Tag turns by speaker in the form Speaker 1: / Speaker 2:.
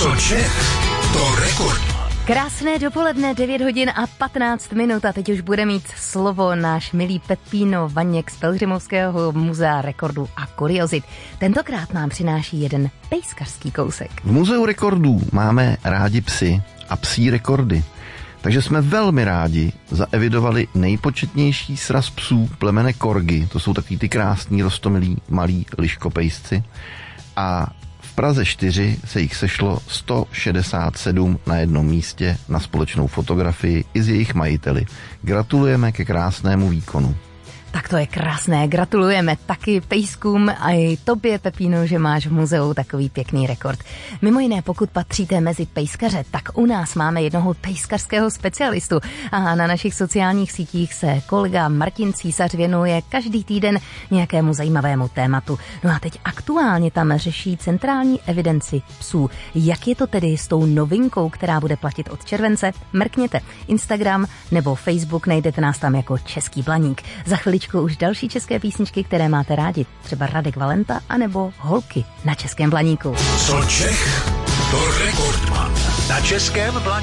Speaker 1: Co Čech, to rekord.
Speaker 2: Krásné dopoledne, 9 hodin a 15 minut a teď už bude mít slovo náš milý Pepíno Vaněk z Pelhřimovského muzea rekordů a kuriozit. Tentokrát nám přináší jeden pejskařský kousek.
Speaker 3: V muzeu rekordů máme rádi psy a psí rekordy. Takže jsme velmi rádi zaevidovali nejpočetnější sraz psů plemene korgi. To jsou takový ty krásní, roztomilí, malí liškopejsci. A v Praze 4 se jich sešlo 167 na jednom místě na společnou fotografii i s jejich majiteli. Gratulujeme ke krásnému výkonu.
Speaker 2: Tak to je krásné, gratulujeme taky pejskům a i tobě, Pepíno, že máš v muzeu takový pěkný rekord. Mimo jiné, pokud patříte mezi pejskaře, tak u nás máme jednoho pejskařského specialistu a na našich sociálních sítích se kolega Martin Císař věnuje každý týden nějakému zajímavému tématu. No a teď aktuálně tam řeší centrální evidenci psů. Jak je to tedy s tou novinkou, která bude platit od července? Mrkněte Instagram nebo Facebook, najdete nás tam jako Český Blaník. Za chviličku už další české písničky, které máte rádi, třeba Radek Valenta anebo Holky na Českém Blaníku.
Speaker 1: Co Čech, to rekordman na Českém Blaníku.